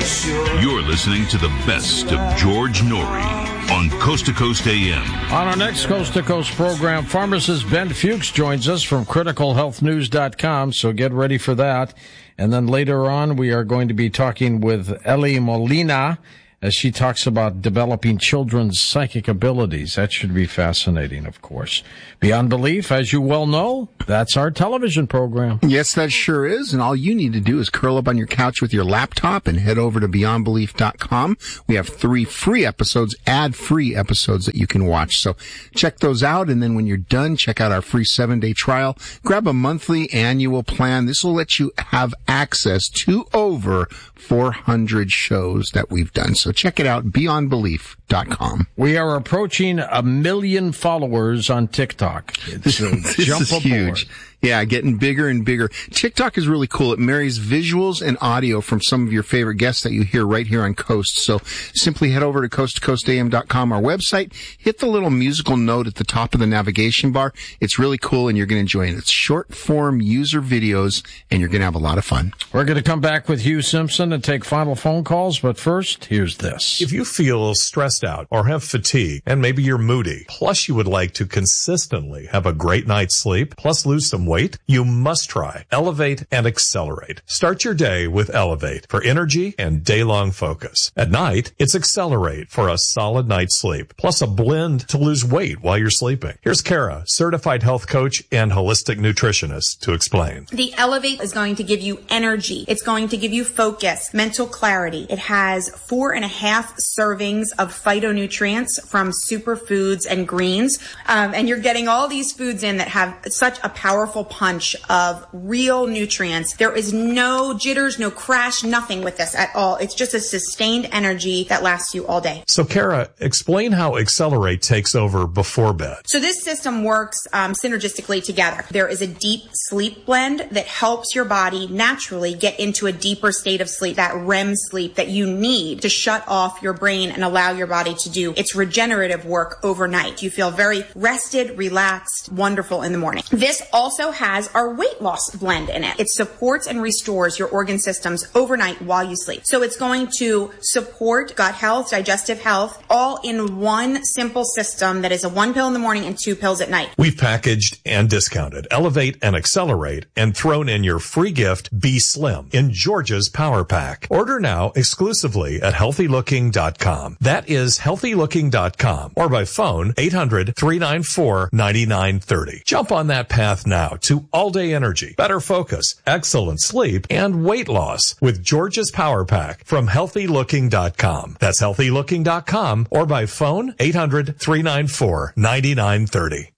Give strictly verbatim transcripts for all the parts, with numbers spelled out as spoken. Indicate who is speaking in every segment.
Speaker 1: You're listening to the best of George Noory on Coast to Coast A M.
Speaker 2: On our next Coast to Coast program, pharmacist Ben Fuchs joins us from critical health news dot com, so get ready for that. And then later on, we are going to be talking with Ellie Molina as she talks about developing children's psychic abilities. That should be fascinating, of course. Beyond Belief, as you well know, that's our television program.
Speaker 3: Yes, that sure is. And all you need to do is curl up on your couch with your laptop and head over to beyond belief dot com. We have three free episodes, ad-free episodes that you can watch. So check those out. And then when you're done, check out our free seven-day trial. Grab a monthly annual plan. This will let you have access to over four hundred shows that we've done. So check it out, beyond belief dot com.
Speaker 2: We are approaching a million followers on TikTok. It's a
Speaker 3: this
Speaker 2: jump
Speaker 3: is
Speaker 2: aboard.
Speaker 3: huge. Yeah, getting bigger and bigger. TikTok is really cool. It marries visuals and audio from some of your favorite guests that you hear right here on Coast. So simply head over to coast to coast a m dot com, our website. Hit the little musical note at the top of the navigation bar. It's really cool, and you're going to enjoy it. It's short-form user videos, and you're going to have a lot of fun.
Speaker 2: We're going to come back with Hugh Simpson and take final phone calls, but first, here's this.
Speaker 4: If you feel stressed out or have fatigue, and maybe you're moody, plus you would like to consistently have a great night's sleep, plus lose some weight, you must try Elevate and Accelerate. Start your day with Elevate for energy and day-long focus. At night, it's Accelerate for a solid night's sleep, plus a blend to lose weight while you're sleeping. Here's Kara, certified health coach and holistic nutritionist, to explain.
Speaker 5: The Elevate is going to give you energy. It's going to give you focus, mental clarity. It has four and a half servings of phytonutrients from superfoods and greens. Um, and you're getting all these foods in that have such a powerful punch of real nutrients. There is no jitters, no crash, nothing with this at all. It's just a sustained energy that lasts you all day.
Speaker 4: So Kara, explain how Accelerate takes over before bed.
Speaker 5: So this system works um, synergistically together. There is a deep sleep blend that helps your body naturally get into a deeper state of sleep, that R E M sleep that you need to shut off your brain and allow your body to do its regenerative work overnight. You feel very rested, relaxed, wonderful in the morning. This also has our weight loss blend in it. It supports and restores your organ systems overnight while you sleep. So it's going to support gut health, digestive health, all in one simple system that is a one pill in the morning and two pills at night.
Speaker 4: We've packaged and discounted Elevate and Accelerate and thrown in your free gift, Be Slim, in Georgia's Power Pack. Order now exclusively at healthy looking dot com. That is healthy looking dot com, or by phone eight hundred, three nine four, nine nine three zero. Jump on that path now to all-day energy, better focus, excellent sleep, and weight loss with Georgia's Power Pack from healthy looking dot com. That's healthy looking dot com, or by phone eight hundred, three nine four, nine nine three zero.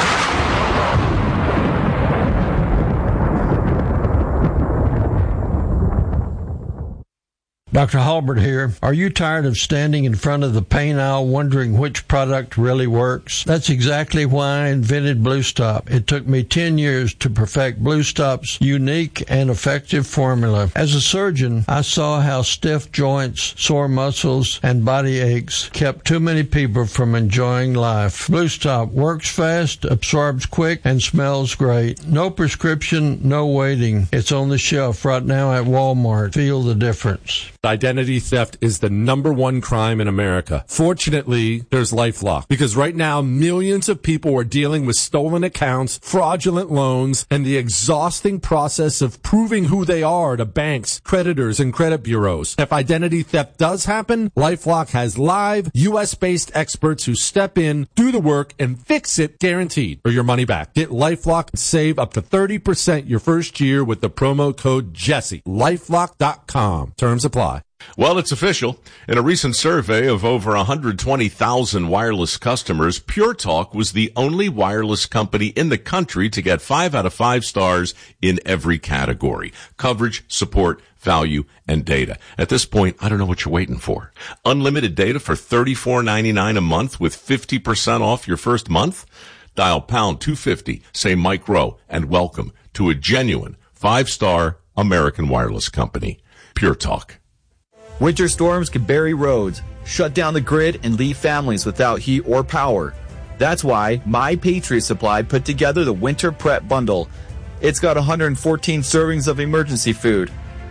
Speaker 6: Doctor Halbert here. Are you tired of standing in front of the pain aisle wondering which product really works? That's exactly why I invented Blue Stop. It took me ten years to perfect Blue Stop's unique and effective formula. As a surgeon, I saw how stiff joints, sore muscles, and body aches kept too many people from enjoying life. Blue Stop works fast, absorbs quick, and smells great. No prescription, no waiting. It's on the shelf right now at Walmart. Feel the difference.
Speaker 7: Identity theft is the number one crime in America. Fortunately, there's LifeLock, because right now millions of people are dealing with stolen accounts, fraudulent loans, and the exhausting process of proving who they are to banks, creditors, and credit bureaus. If identity theft does happen, LifeLock has live U S based experts who step in, do the work, and fix it guaranteed, or your money back. Get LifeLock and save up to thirty percent your first year with the promo code Jesse. lifelock dot com. Terms apply.
Speaker 8: Well, it's official. In a recent survey of over one hundred twenty thousand wireless customers, Pure Talk was the only wireless company in the country to get five out of five stars in every category: coverage, support, value, and data. At this point, I don't know what you're waiting for. Unlimited data for thirty-four ninety-nine a month with fifty percent off your first month? Dial pound two fifty, say Mike Rowe, and welcome to a genuine five-star American wireless company. Pure Talk.
Speaker 9: Winter storms can bury roads, shut down the grid, and leave families without heat or power. That's why My Patriot Supply put together the Winter Prep Bundle. It's got one hundred fourteen servings of emergency food,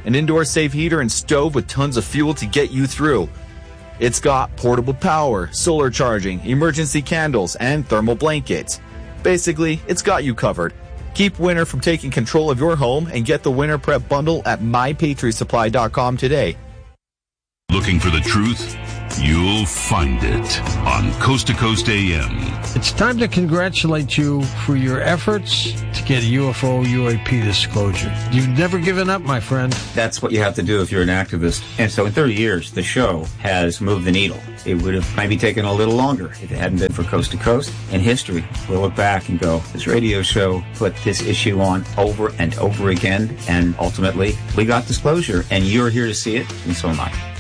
Speaker 9: an indoor safe heater and stove with tons of fuel to get you through. It's got portable power, solar charging, emergency candles, and thermal blankets. Basically, it's got you covered. Keep winter from taking control of your home and get the Winter Prep Bundle at my patriot supply dot com today.
Speaker 1: Looking for the truth? You'll find it on Coast to Coast A M.
Speaker 2: It's time to congratulate you for your efforts to get U F O U A P disclosure. You've never given up, my friend.
Speaker 10: That's what you have to do if you're an activist. And so in thirty years, the show has moved the needle. It would have maybe taken a little longer if it hadn't been for Coast to Coast. In history, we'll look back and go, this radio show put this issue on over and over again, and ultimately, we got disclosure, and you're here to see it, and so am I.